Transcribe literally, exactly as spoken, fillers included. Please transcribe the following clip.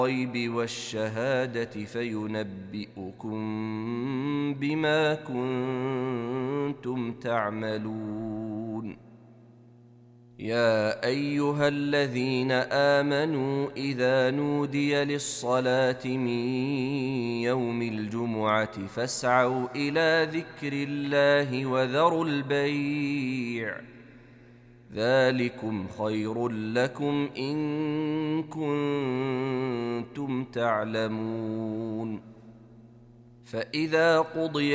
الغيب والشهادة فينبئكم بما كنتم تعملون. يا أيها الذين آمنوا إذا نودي للصلاة من يوم الجمعة فاسعوا إلى ذكر الله وذروا البيع ذلكم خير لكم إن كنتم تعلمون. فإذا قضي